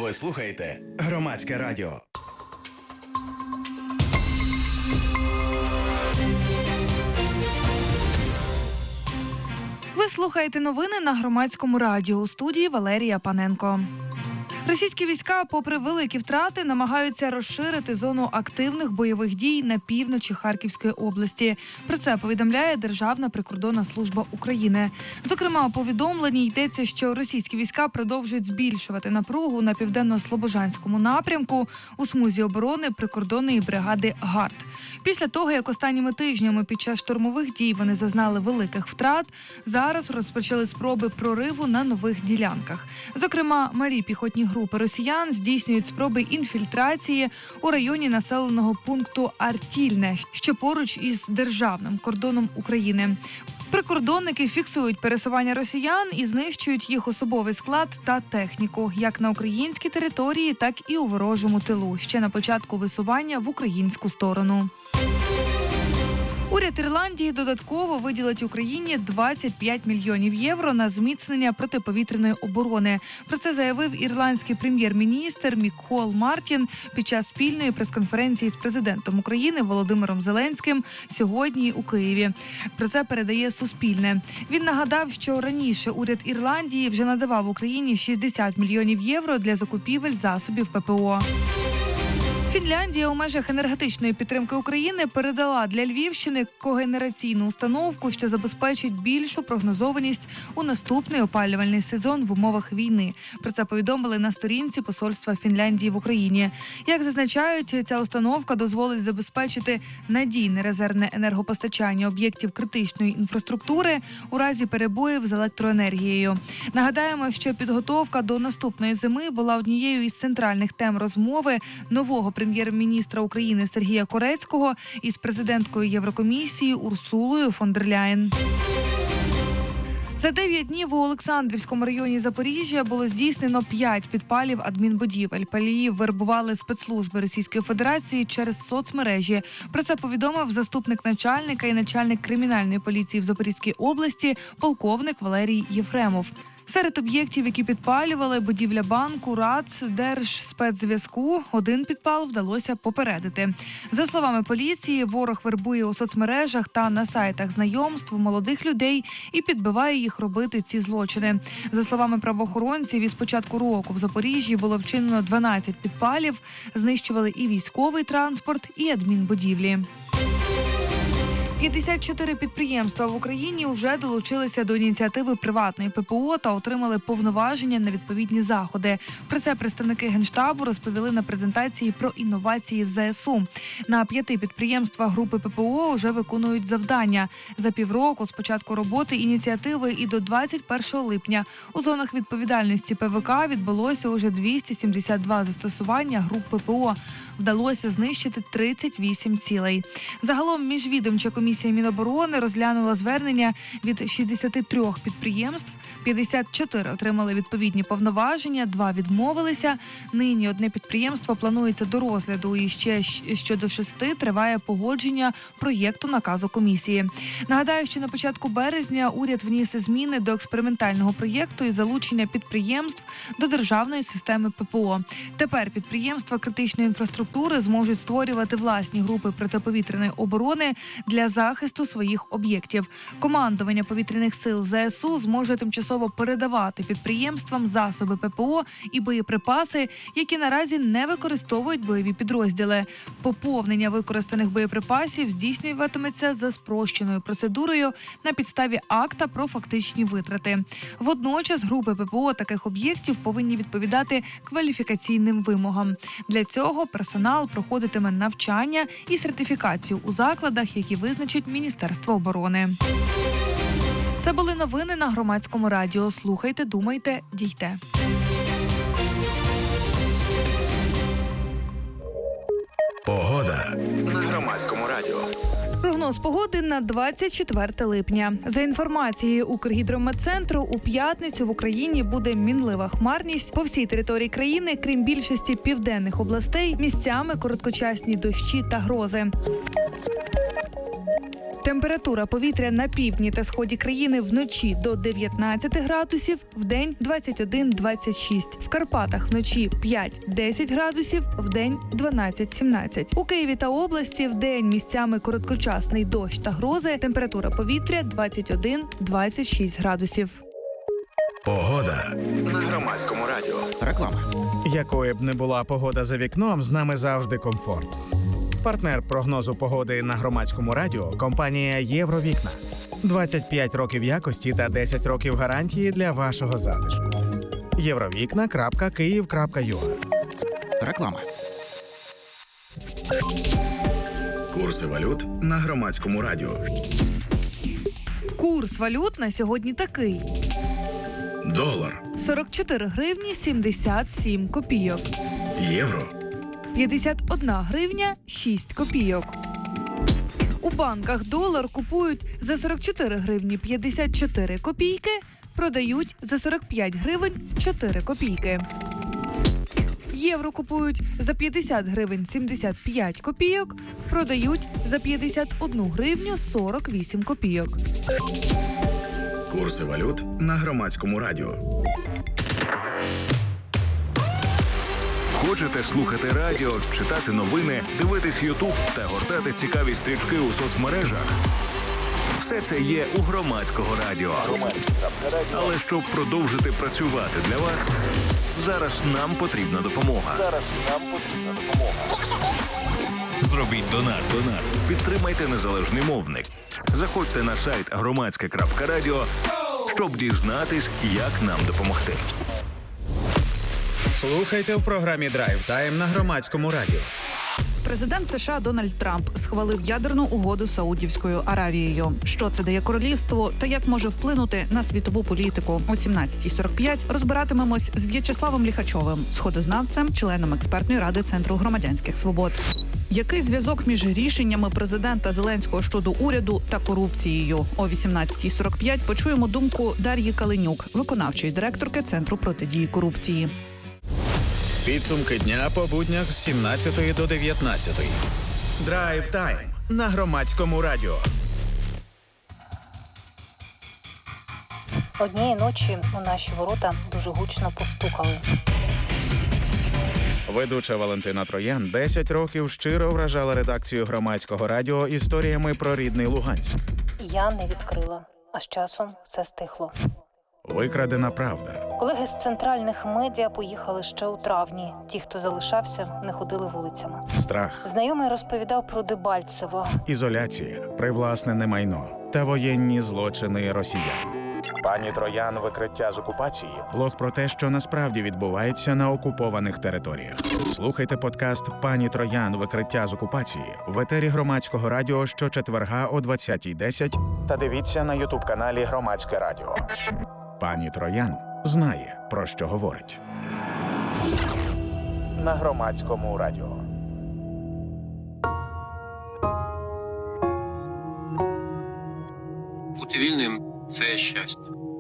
Ви слухаєте Громадське радіо. Ви слухаєте новини на Громадському радіо. У студії Валерія Паненко. Російські війська, попри великі втрати, намагаються розширити зону активних бойових дій на півночі Харківської області. Про це повідомляє Державна прикордонна служба України. Зокрема, у повідомленні йдеться, що російські війська продовжують збільшувати напругу на південно-слобожанському напрямку у смузі оборони прикордонної бригади ГАРД. Після того, як останніми тижнями під час штурмових дій вони зазнали великих втрат, зараз розпочали спроби прориву на нових ділянках. Зокрема, малі піхотні групи росіян здійснюють спроби інфільтрації у районі населеного пункту Артільне, що поруч із державним кордоном України. Прикордонники фіксують пересування росіян і знищують їх особовий склад та техніку, як на українській території, так і у ворожому тилу, ще на початку висування в українську сторону. Уряд Ірландії додатково виділить Україні 25 мільйонів євро на зміцнення протиповітряної оборони. Про це заявив ірландський прем'єр-міністр Мікхол Мартін під час спільної прес-конференції з президентом України Володимиром Зеленським сьогодні у Києві. Про це передає Суспільне. Він нагадав, що раніше уряд Ірландії вже надавав Україні 60 мільйонів євро для закупівель засобів ППО. Фінляндія у межах енергетичної підтримки України передала для Львівщини когенераційну установку, що забезпечить більшу прогнозованість у наступний опалювальний сезон в умовах війни. Про це повідомили на сторінці Посольства Фінляндії в Україні. Як зазначають, ця установка дозволить забезпечити надійне резервне енергопостачання об'єктів критичної інфраструктури у разі перебоїв з електроенергією. Нагадаємо, що підготовка до наступної зими була однією із центральних тем розмови нового прем'єр-міністра України Сергія Корецького із президенткою Єврокомісії Урсулою фон дер Ляєн. За 9 днів у Олександрівському районі Запоріжжя було здійснено 5 підпалів адмінбудівель. Паліїв вербували спецслужби Російської Федерації через соцмережі. Про це повідомив заступник начальника і начальник кримінальної поліції в Запорізькій області полковник Валерій Єфремов. Серед об'єктів, які підпалювали, будівля банку, РАЦ, Держспецзв'язку, один підпал вдалося попередити. За словами поліції, ворог вербує у соцмережах та на сайтах знайомств молодих людей і підбиває їх робити ці злочини. За словами правоохоронців, із початку року в Запоріжжі було вчинено 12 підпалів, знищували і військовий транспорт, і адмінбудівлі. 54 підприємства в Україні вже долучилися до ініціативи приватної ППО та отримали повноваження на відповідні заходи. Про це представники Генштабу розповіли на презентації про інновації в ЗСУ. На 5 підприємствах групи ППО вже виконують завдання. За півроку з початку роботи ініціативи і до 21 липня у зонах відповідальності ПВК відбулося уже 272 застосування груп ППО. Вдалося знищити 38 цілей. Загалом міжвідомча комісія Міноборони розглянула звернення від 63 підприємств, 54 отримали відповідні повноваження, 2 відмовилися. Нині одне підприємство планується до розгляду і ще щодо 6 триває погодження проєкту наказу комісії. Нагадаю, що на початку березня уряд вніс зміни до експериментального проєкту і залучення підприємств до державної системи ППО. Тепер підприємства критичної інфраструктури зможуть створювати власні групи протиповітряної оборони для захисту своїх об'єктів. Командування повітряних сил ЗСУ зможе тимчасово передавати підприємствам засоби ППО і боєприпаси, які наразі не використовують бойові підрозділи. Поповнення використаних боєприпасів здійснюватиметься за спрощеною процедурою на підставі акта про фактичні витрати. Водночас групи ППО таких об'єктів повинні відповідати кваліфікаційним вимогам. Для цього персонал проходитиме навчання і сертифікацію у закладах, які визначить Міністерство оборони. Це були новини на Громадському радіо. Слухайте, думайте, дійте. Погода на Громадському радіо. Прогноз погоди на 24 липня. За інформацією Укргідрометцентру, у п'ятницю в Україні буде мінлива хмарність. По всій території країни, крім більшості південних областей, місцями короткочасні дощі та грози. Температура повітря на півдні та сході країни вночі до 19 градусів, вдень 21-26. В Карпатах вночі 5-10 градусів, вдень 12-17. У Києві та області вдень місцями короткочасний дощ та грози. Температура повітря 21-26 градусів. Погода на Громадському радіо. Реклама. Якою б не була погода за вікном, з нами завжди комфорт. Партнер прогнозу погоди на Громадському радіо – компанія «Євровікна». 25 років якості та 10 років гарантії для вашого затишку. Євровікна.Київ.ua. Реклама. Курси валют на Громадському радіо. Курс валют на сьогодні такий. Долар, 44 гривні 77 копійок. євро, 51 гривня 6 копійок. У банках долар купують за 44 гривні 54 копійки, продають за 45 гривень 4 копійки. Євро купують за 50 гривень 75 копійок, продають за 51 гривню 48 копійок. курси валют на Громадському радіо. Хочете слухати радіо, читати новини, дивитись Ютуб та гортати цікаві стрічки у соцмережах? Все це є у Громадського радіо. Але щоб продовжити працювати для вас, зараз нам потрібна допомога. Зробіть донат. Підтримайте незалежний мовник. Заходьте на сайт громадське.радіо, щоб дізнатись, як нам допомогти. Слухайте в програмі «Драйв Тайм» на Громадському радіо. Президент США Дональд Трамп схвалив ядерну угоду з Саудівською Аравією. Що це дає королівству та як може вплинути на світову політику? О 17:45 розбиратимемось з В'ячеславом Ліхачовим, сходознавцем, членом експертної ради Центру громадянських свобод. Який зв'язок між рішеннями президента Зеленського щодо уряду та корупцією? О 18:45 почуємо думку Дар'ї Каленюк, виконавчої директорки Центру протидії корупції. Підсумки дня по буднях з 17 до 19. «Драйв Тайм» на Громадському радіо. Однієї ночі у наші ворота дуже гучно постукали. Ведуча Валентина Троян 10 років щиро вражала редакцію Громадського радіо історіями про рідний Луганськ. Я не відкрила, а з часом все стихло. Викрадена правда. Колеги з центральних медіа поїхали ще у травні. Ті, хто залишався, не ходили вулицями. Страх. Знайомий розповідав про Дебальцево. Ізоляція, привласнене майно та воєнні злочини росіян. Пані Троян «Викриття з окупації» – блог про те, що насправді відбувається на окупованих територіях. Слухайте подкаст «Пані Троян. Викриття з окупації» в етері Громадського радіо щочетверга о 20:10 та дивіться на ютуб-каналі Громадське радіо. Пані Троян знає, про що говорить. На Громадському радіо. Бути вільним – це щастя.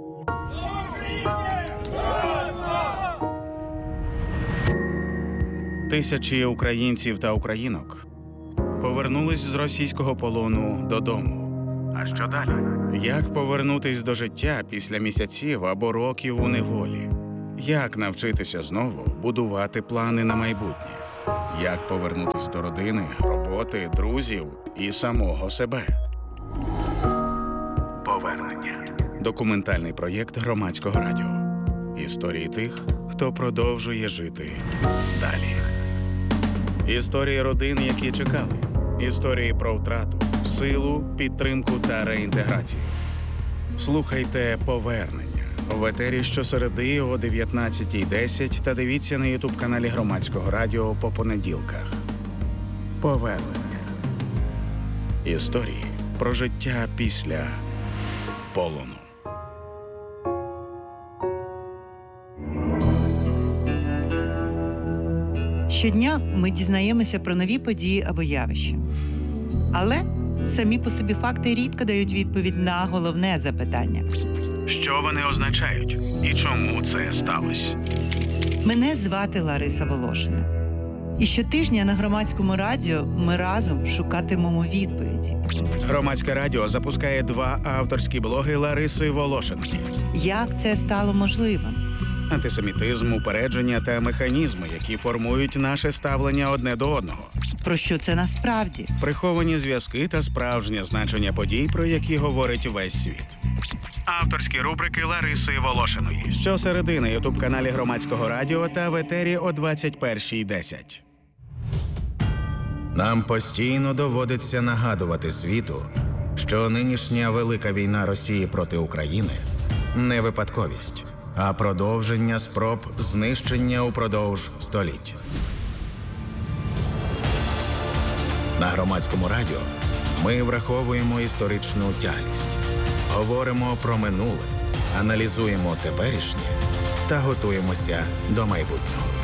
Тисячі українців та українок повернулись з російського полону додому. А що далі? Як повернутись до життя після місяців або років у неволі? Як навчитися знову будувати плани на майбутнє? Як повернутись до родини, роботи, друзів і самого себе? Повернення. Документальний проєкт Громадського радіо. Історії тих, хто продовжує жити далі. Історії родин, які чекали. Історії про втрату, силу, підтримку та реінтеграцію. Слухайте «Повернення» в етері щосереди о 19:10 та дивіться на ютуб-каналі Громадського радіо по понеділках. Повернення. Історії про життя після полону. Щодня ми дізнаємося про нові події або явища. Але самі по собі факти рідко дають відповідь на головне запитання. Що вони означають і чому це сталося? Мене звати Лариса Волошина. І щотижня на Громадському радіо ми разом шукатимемо відповіді. Громадське радіо запускає 2 авторські блоги Лариси Волошиної. Як це стало можливим? Антисемітизм, упередження та механізми, які формують наше ставлення одне до одного. Про що це насправді? Приховані зв'язки та справжнє значення подій, про які говорить весь світ. Авторські рубрики Лариси Волошиної. Щосереди на ютуб-каналі Громадського радіо та в етері о 21:10. Нам постійно доводиться нагадувати світу, що нинішня велика війна Росії проти України не випадковість, а продовження спроб знищення упродовж століть. На Громадському радіо ми враховуємо історичну тяглість, говоримо про минуле, аналізуємо теперішнє та готуємося до майбутнього.